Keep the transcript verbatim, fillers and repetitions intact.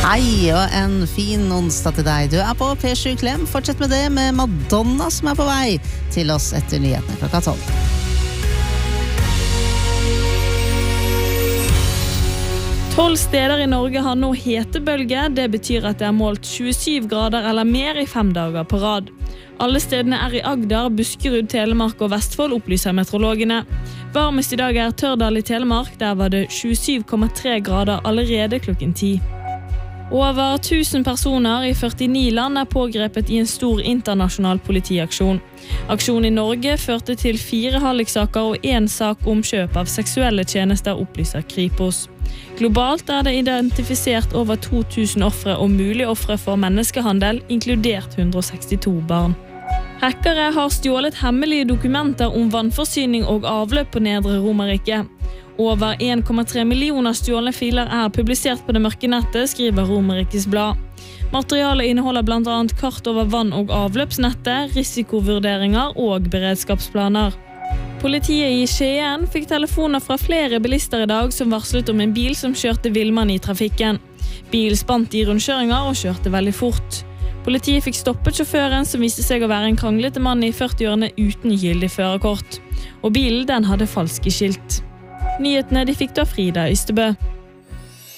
Hei og en fin onsdag til deg. Du er på P sju Klem. Fortsett med det med Madonna som er på vei til oss etter nyhetene klokka tolv. tolv steder i Norge har nå hetebølge. Det betyr at det er målt tjuesyv grader eller mer i fem dager på rad. Alle stedene er i Agder, Buskerud, Telemark og Vestfold, opplyser meteorologene. Varmest i dag er Tørdal i Telemark. Der var det tjuesyv komma tre grader allerede klokken ti. Over tusen personer i førtini land er pågrepet i en stor internasjonal politiaksjon. Aksjonen i Norge førte til fire halliksaker og en sak om kjøp av seksuelle tjenester, opplyser Kripos. Globalt er det identifisert over to tusen offre og mulige offre for menneskehandel, inkludert hundre og sekstito barn. Hackere har stjålet hemmelige dokumenter om vannforsyning og avløp på Nedre Romerike. Over en komma tre millioner stjålne filer er publisert på det mørke nettet, skriver Romerikes blad. Materialet inneholder blant annet kart over vann- og avløpsnettet, risikovurderinger og beredskapsplaner. Politiet i Skien fikk telefoner fra flere bilister i dag som varslet om en bil som kjørte villmann i trafikken. Bilen spant i rundkjøringer og kjørte veldig fort. Politiet fikk stoppet sjåføren, som viste seg å være en kranglete mann i førtiårene uten gyldig førerkort. Og bilen den hadde falske skilt. Nyhetene de fikk da Frida Ystebø.